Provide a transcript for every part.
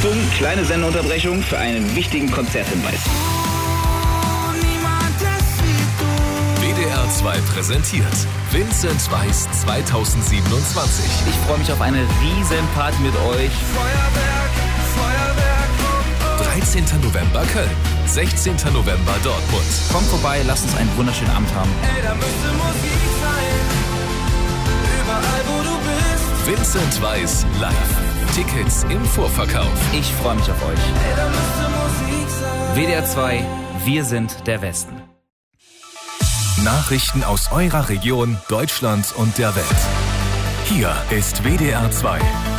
Achtung, kleine Sendeunterbrechung für einen wichtigen Konzerthinweis. WDR 2 präsentiert Vincent Weiss 2027. Ich freue mich auf eine riesen Party mit euch. Feuerwerk. 13. November Köln, 16. November Dortmund. Kommt vorbei, lasst uns einen wunderschönen Abend haben. Ey, da müsste Musik sein. Überall, wo du bist. Vincent Weiss live. Tickets im Vorverkauf. Ich freue mich auf euch. Ey, da müsste Musik sein. WDR 2, wir sind der Westen. Nachrichten aus eurer Region, Deutschland und der Welt. Hier ist WDR 2.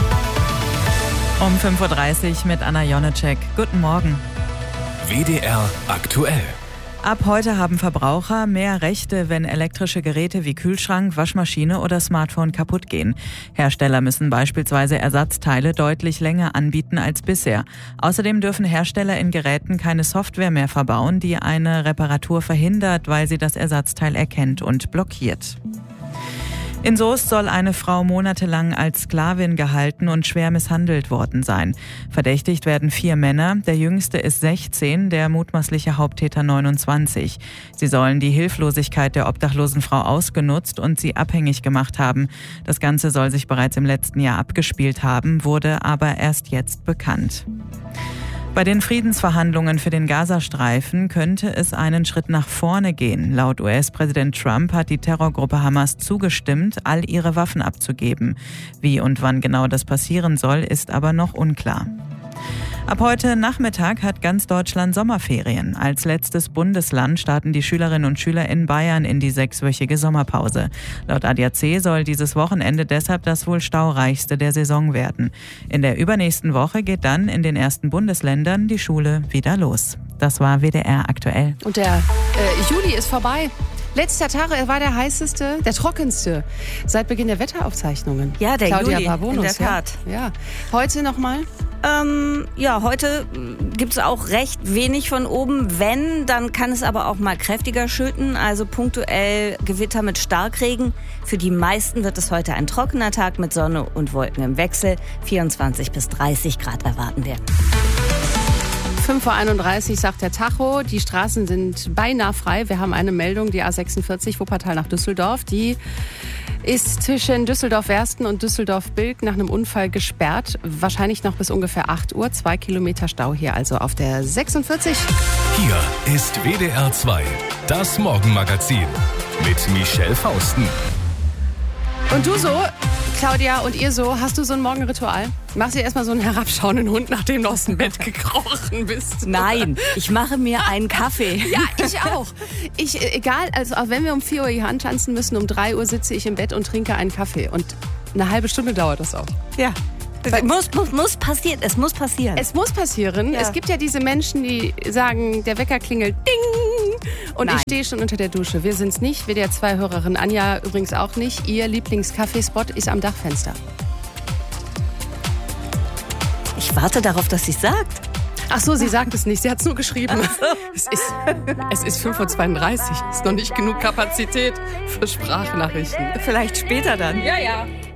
Um 5.30 Uhr mit Anna Jonecek. Guten Morgen. WDR aktuell. Ab heute haben Verbraucher mehr Rechte, wenn elektrische Geräte wie Kühlschrank, Waschmaschine oder Smartphone kaputt gehen. Hersteller müssen beispielsweise Ersatzteile deutlich länger anbieten als bisher. Außerdem dürfen Hersteller in Geräten keine Software mehr verbauen, die eine Reparatur verhindert, weil sie das Ersatzteil erkennt und blockiert. In Soest soll eine Frau monatelang als Sklavin gehalten und schwer misshandelt worden sein. Verdächtigt werden 4 Männer, der jüngste ist 16, der mutmaßliche Haupttäter 29. Sie sollen die Hilflosigkeit der obdachlosen Frau ausgenutzt und sie abhängig gemacht haben. Das Ganze soll sich bereits im letzten Jahr abgespielt haben, wurde aber erst jetzt bekannt. Bei den Friedensverhandlungen für den Gazastreifen könnte es einen Schritt nach vorne gehen. Laut US-Präsident Trump hat die Terrorgruppe Hamas zugestimmt, all ihre Waffen abzugeben. Wie und wann genau das passieren soll, ist aber noch unklar. Ab heute Nachmittag hat ganz Deutschland Sommerferien. Als letztes Bundesland starten die Schülerinnen und Schüler in Bayern in die 6-wöchige Sommerpause. Laut ADAC soll dieses Wochenende deshalb das wohl staureichste der Saison werden. In der übernächsten Woche geht dann in den ersten Bundesländern die Schule wieder los. Das war WDR aktuell. Und der Juli ist vorbei. Letzter Tag war der heißeste, der trockenste seit Beginn der Wetteraufzeichnungen. Ja, der Claudia Juli, Barbonus, in der Tat. Ja. Heute nochmal? Heute gibt es auch recht wenig von oben. Wenn, dann kann es aber auch mal kräftiger schütten. Also punktuell Gewitter mit Starkregen. Für die meisten wird es heute ein trockener Tag mit Sonne und Wolken im Wechsel. 24 bis 30 Grad erwarten wir. 5.31 Uhr sagt der Tacho, die Straßen sind beinahe frei. Wir haben eine Meldung, die A46 Wuppertal nach Düsseldorf. Die ist zwischen Düsseldorf-Wersten und Düsseldorf-Bilk nach einem Unfall gesperrt. Wahrscheinlich noch bis ungefähr 8 Uhr. 2 Kilometer Stau hier also auf der 46. Hier ist WDR 2, das Morgenmagazin mit Michelle Fausten. Und du so, Claudia, und ihr so, hast du so ein Morgenritual? Machst du dir erstmal so einen herabschauenden Hund, nachdem du aus dem Bett gekrochen bist? Nein, ich mache mir einen Kaffee. Ja, ich auch. Egal, also auch wenn wir um 4 Uhr hier antanzen müssen, um 3 Uhr sitze ich im Bett und trinke einen Kaffee. Und eine halbe Stunde dauert das auch. Ja. Muss passieren. Es muss passieren. Es muss passieren. Ja. Es gibt ja diese Menschen, die sagen, der Wecker klingelt, ding! Und Nein. ich stehe schon unter der Dusche. Wir sind's nicht. WDR 2 Hörerin Anja übrigens auch nicht. Ihr Lieblingskaffeespot ist am Dachfenster. Ich warte darauf, dass sie es sagt. Ach so, sie sagt es nicht. Sie hat es nur geschrieben. Es ist 5.32 Uhr. Ist noch nicht genug Kapazität für Sprachnachrichten. Vielleicht später dann. Ja.